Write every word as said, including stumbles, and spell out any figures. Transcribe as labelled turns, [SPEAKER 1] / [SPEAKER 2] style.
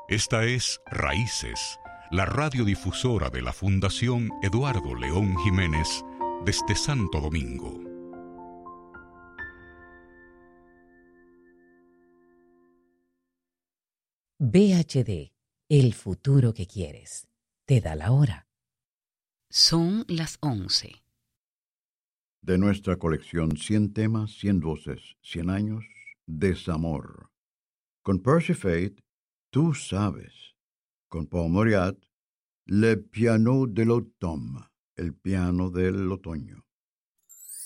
[SPEAKER 1] Esta es Raíces, la radiodifusora de la Fundación Eduardo León Jiménez desde Santo Domingo.
[SPEAKER 2] V H D, el futuro que quieres. Te da la hora.
[SPEAKER 3] Son las once.
[SPEAKER 4] De nuestra colección cien temas, cien voces, cien años, Desamor. Con Percy Faith, Tú sabes. Con Paul Mauriat, Le piano de l'automne, el piano del otoño.